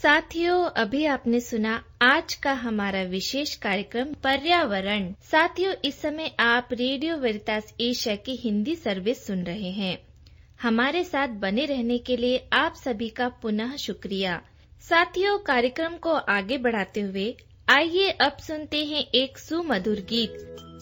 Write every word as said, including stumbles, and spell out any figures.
साथियों, अभी आपने सुना आज का हमारा विशेष कार्यक्रम पर्यावरण। साथियों, इस समय आप रेडियो वेरितास एशिया की हिंदी सर्विस सुन रहे हैं। हमारे साथ बने रहने के लिए आप सभी का पुनः शुक्रिया। साथियों, कार्यक्रम को आगे बढ़ाते हुए आइए अब सुनते हैं एक सुमधुर गीत।